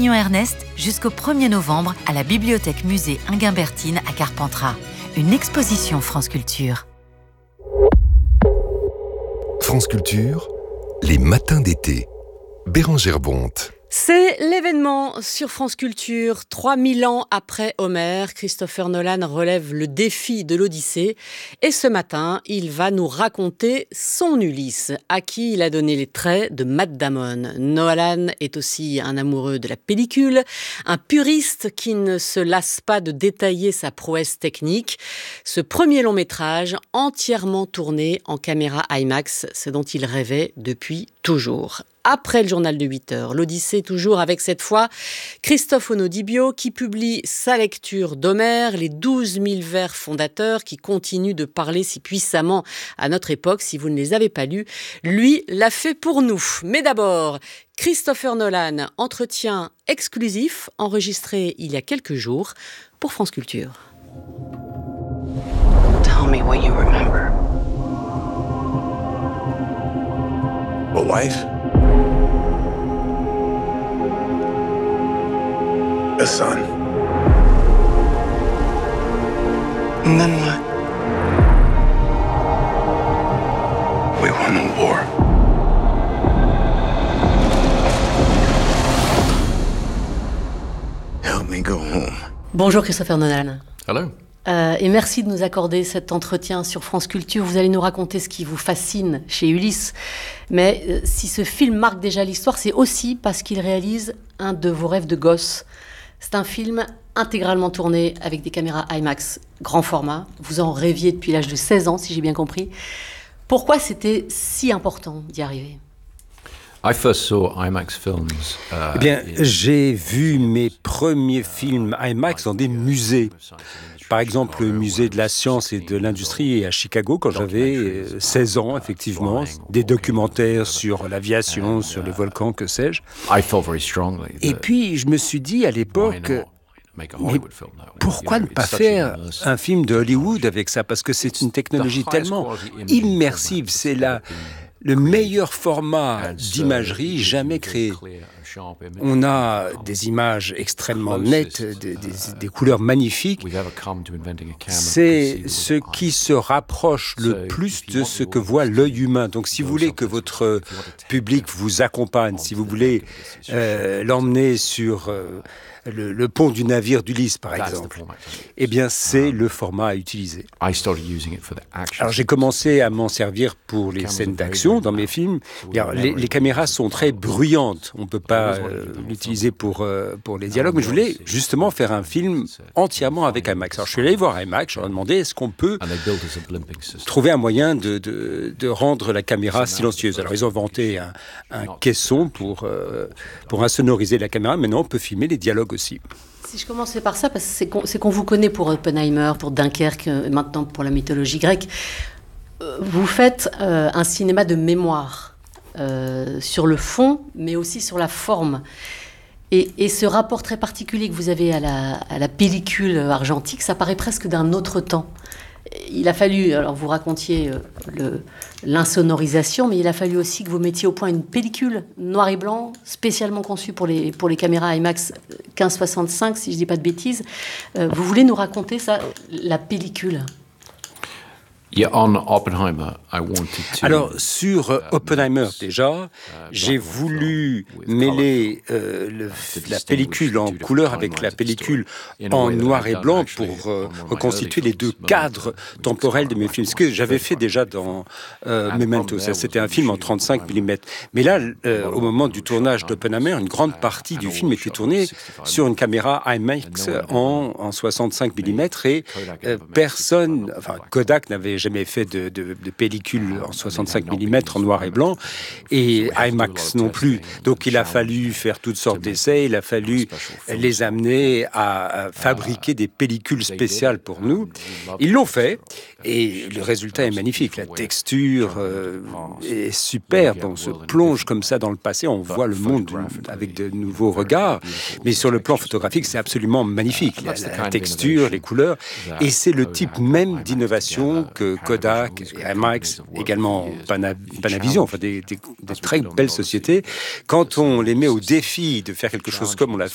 Grignon-Ernest jusqu'au 1er novembre à la Bibliothèque Musée Inguimbertine à Carpentras. Une exposition France Culture. France Culture, les matins d'été. Bérengère Bonte. C'est l'événement sur France Culture. 3000 ans après Homère, Christopher Nolan relève le défi de l'Odyssée. Et ce matin, il va nous raconter son Ulysse, à qui il a donné les traits de Matt Damon. Nolan est aussi un amoureux de la pellicule, un puriste qui ne se lasse pas de détailler sa prouesse technique. Ce premier long métrage, entièrement tourné en caméra IMAX, ce dont il rêvait depuis toujours. Après le journal de 8 heures, l'Odyssée toujours avec cette fois Christophe Onodibio qui publie sa lecture d'Homère, les 12 000 vers fondateurs qui continuent de parler si puissamment à notre époque. Si vous ne les avez pas lus, lui l'a fait pour nous. Mais d'abord, Christopher Nolan, entretien exclusif enregistré il y a quelques jours pour France Culture. Tell me what you remember. A wife? A son. And then what? We won the war. Help me go home. Bonjour Christopher Nolan. Hello. Et merci de nous accorder cet entretien sur France Culture. Vous allez nous raconter ce qui vous fascine chez Ulysse. Mais si ce film marque déjà l'histoire, c'est aussi parce qu'il réalise un de vos rêves de gosse. C'est un film intégralement tourné avec des caméras IMAX, grand format. Vous en rêviez depuis l'âge de 16 ans, si j'ai bien compris. Pourquoi c'était si important d'y arriver ? I first saw IMAX films. Eh bien, j'ai vu mes premiers films IMAX dans des musées. Par exemple, le musée de la science et de l'industrie à Chicago, quand j'avais 16 ans, effectivement. Des documentaires sur l'aviation, sur les volcans, que sais-je. Et puis, je me suis dit à l'époque, mais pourquoi ne pas faire un film de Hollywood avec ça ? Parce que c'est une technologie tellement immersive, c'est le meilleur format d'imagerie jamais créé. On a des images extrêmement nettes, des couleurs magnifiques. C'est ce qui se rapproche le plus de ce que voit l'œil humain. Donc si vous voulez que votre public vous accompagne, si vous voulez l'emmener sur le pont du navire d'Ulysse, par exemple, eh bien, c'est le format à utiliser. Alors, j'ai commencé à m'en servir pour les scènes d'action dans mes films. Les caméras sont très bruyantes. On ne peut pas l'utiliser pour les dialogues. Mais je voulais justement faire un film entièrement avec IMAX. Alors, je suis allé voir IMAX. Je leur ai demandé, est-ce qu'on peut trouver un moyen de rendre la caméra silencieuse. Alors, ils ont inventé un caisson pour insonoriser la caméra. Maintenant, on peut filmer les dialogues aussi. Si je commençais par ça, parce que c'est qu'on vous connaît pour Oppenheimer, pour Dunkerque, maintenant pour la mythologie grecque, vous faites un cinéma de mémoire sur le fond, mais aussi sur la forme. Et ce rapport très particulier que vous avez à la pellicule argentique, ça paraît presque d'un autre temps. Il a fallu, alors vous racontiez l'insonorisation, mais il a fallu aussi que vous mettiez au point une pellicule noir et blanc, spécialement conçue pour les caméras IMAX 1565, si je ne dis pas de bêtises. Vous voulez nous raconter ça, la pellicule ? Alors, sur Oppenheimer, déjà, j'ai voulu mêler la pellicule en couleur avec la pellicule en noir et blanc pour reconstituer les deux cadres temporels de mes films. Ce que j'avais fait déjà dans Memento, c'était un film en 35 mm. Mais là, au moment du tournage d'Oppenheimer, une grande partie du film était tournée sur une caméra IMAX en 65 mm et personne, enfin Kodak n'avait jamais fait de pellicule en 65 mm en noir et blanc, et IMAX non plus. Donc il a fallu faire toutes sortes d'essais, il a fallu les amener à fabriquer des pellicules spéciales pour nous. Ils l'ont fait, et le résultat est magnifique. La texture est superbe, on se plonge comme ça dans le passé, on voit le monde avec de nouveaux regards, mais sur le plan photographique, c'est absolument magnifique. La texture, les couleurs, et c'est le type même d'innovation que Kodak, et IMAX, également Panavision, enfin des très belles sociétés. Quand on les met au défi de faire quelque chose comme on l'a